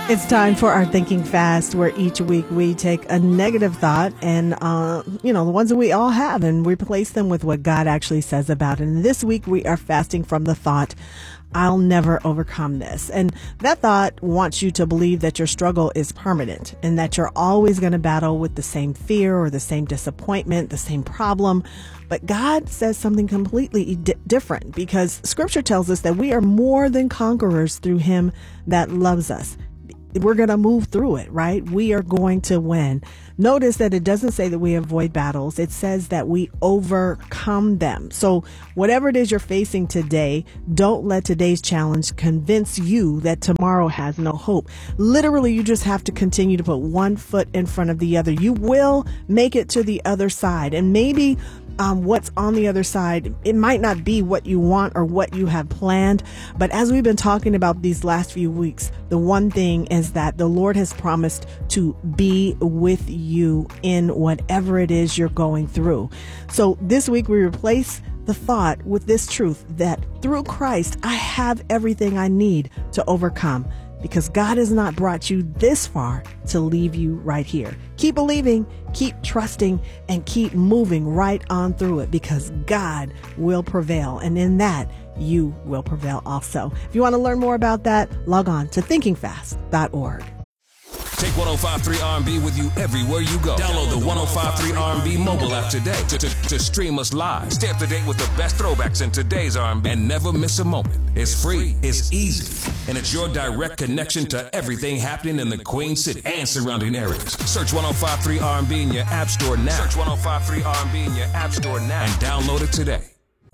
It's time for our Thinking Fast, where each week we take a negative thought and, the ones that we all have, and replace them with what God actually says about it. And this week we are fasting from the thought, I'll never overcome this. And that thought wants you to believe that your struggle is permanent and that you're always going to battle with the same fear or the same disappointment, the same problem. But God says something completely different, because Scripture tells us that we are more than conquerors through Him that loves us. We're going to move through it, right? We are going to win. Notice that it doesn't say that we avoid battles. It says that we overcome them. So whatever it is you're facing today, don't let today's challenge convince you that tomorrow has no hope. Literally, you just have to continue to put one foot in front of the other. You will make it to the other side. And maybe what's on the other side, it might not be what you want or what you have planned. But as we've been talking about these last few weeks, the one thing is that the Lord has promised to be with you in whatever it is you're going through. So this week we replace the thought with this truth that through Christ, I have everything I need to overcome. Because God has not brought you this far to leave you right here. Keep believing, keep trusting, and keep moving right on through it, because God will prevail. And in that, you will prevail also. If you want to learn more about that, log on to thinkingfast.org. Take 105.3 R&B with you everywhere you go. Download the 105.3 R&B mobile app today to stream us live. Stay up to date with the best throwbacks in today's R&B and never miss a moment. It's free, it's easy, and it's your direct connection to everything happening in the Queen City and surrounding areas. Search 105.3 R&B in your app store now. Search 105.3 R&B in your app store now and download it today.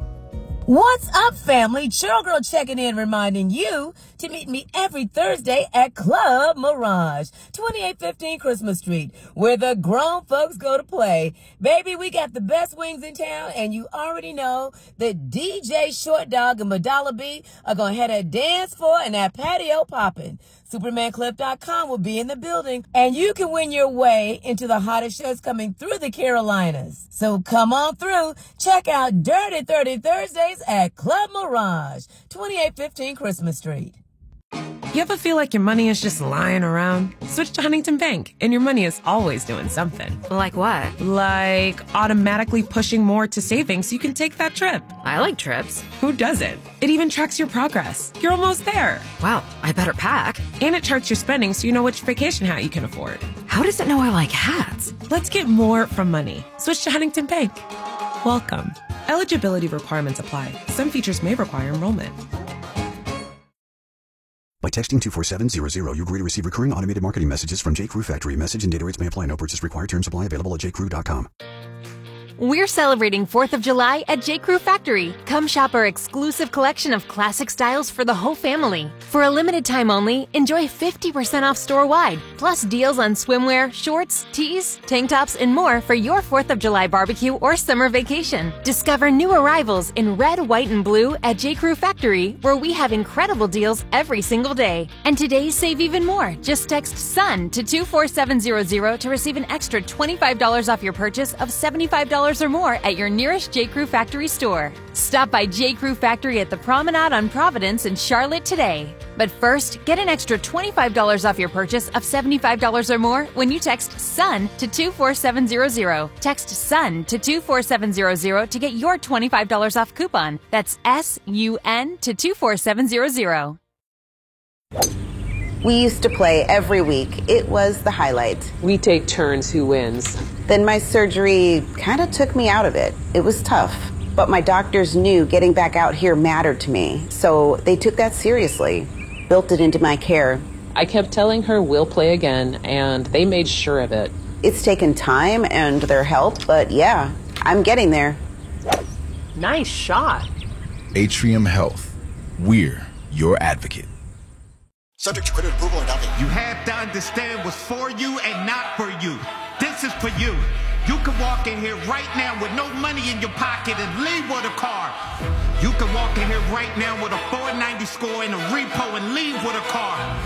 What's up, family? Chill Girl checking in, reminding you to meet me every Thursday at Club Mirage, 2815 Christmas Street, where the grown folks go to play. Baby, we got the best wings in town, and you already know that DJ Short Dog and Madala B are going to have that dance floor and that patio popping. SupermanClip.com will be in the building, and you can win your way into the hottest shows coming through the Carolinas. So come on through. Check out Dirty 30 Thursdays at Club Mirage, 2815 Christmas Street. You ever feel like your money is just lying around? Switch to Huntington Bank, and your money is always doing something. Like what? Like automatically pushing more to savings so you can take that trip. I like trips. Who doesn't? It even tracks your progress. You're almost there. Wow, I better pack. And it charts your spending so you know which vacation hat you can afford. How does it know I like hats? Let's get more from money. Switch to Huntington Bank. Welcome. Eligibility requirements apply. Some features may require enrollment. By texting 24700, you agree to receive recurring automated marketing messages from J.Crew Factory. Message and data rates may apply. No purchase required. Terms apply. Available at jcrew.com. We're celebrating 4th of July at J.Crew Factory. Come shop our exclusive collection of classic styles for the whole family. For a limited time only, enjoy 50% off store-wide, plus deals on swimwear, shorts, tees, tank tops, and more for your 4th of July barbecue or summer vacation. Discover new arrivals in red, white, and blue at J.Crew Factory, where we have incredible deals every single day. And today, save even more. Just text SON to 24700 to receive an extra $25 off your purchase of $75 or more at your nearest J.Crew Factory store. Stop by J.Crew Factory at the Promenade on Providence in Charlotte today. But first, get an extra $25 off your purchase of $75 or more when you text SON to 24700. Text SON to 24700 to get your $25 off coupon. That's SUN to 24700. We used to play every week. It was the highlight. We take turns who wins. Then my surgery kind of took me out of it. It was tough, but my doctors knew getting back out here mattered to me, so they took that seriously, built it into my care. I kept telling her we'll play again, and they made sure of it. It's taken time and their help, but yeah, I'm getting there. Nice shot. Atrium Health. We're your advocate. Subject to credit approval and document. You have to understand what's for you and not for you. This is for you. You can walk in here right now with no money in your pocket and leave with a car. You can walk in here right now with a 490 score in a repo and leave with a car.